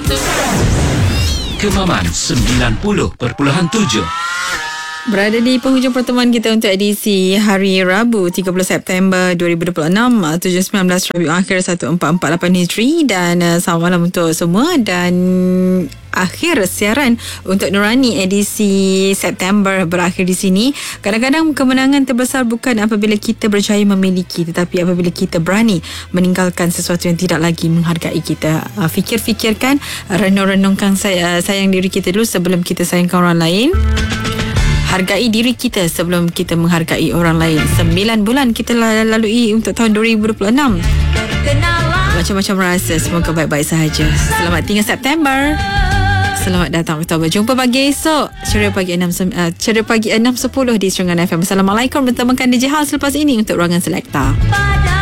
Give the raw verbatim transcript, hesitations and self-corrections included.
Kemaman sembilan puluh perpuluhan tujuh. Berada di penghujung pertemuan kita untuk edisi hari Rabu tiga puluh September dua ribu dua puluh enam, tujuh sembilan belas Rabiul Akhir seribu empat ratus empat puluh lapan Hijri, dan uh, selamat malam untuk semua. Dan akhir siaran untuk Nurani edisi September berakhir di sini. Kadang-kadang kemenangan terbesar bukan apabila kita berjaya memiliki, tetapi apabila kita berani meninggalkan sesuatu yang tidak lagi menghargai kita. Uh, fikir-fikirkan, renung-renungkan say- sayang diri kita dulu sebelum kita sayangkan orang lain. Hargai diri kita sebelum kita menghargai orang lain. Sembilan bulan kita lalui untuk tahun dua ribu dua puluh enam. Macam-macam rasa, semoga baik-baik sahaja. Selamat tinggal September. Selamat datang Oktober. Jumpa pagi esok. Ceria pagi enam uh, ceria pagi enam sepuluh di Serungan F M. Assalamualaikum. Bertemakan D J Hal selepas ini untuk Ruangan Selekta.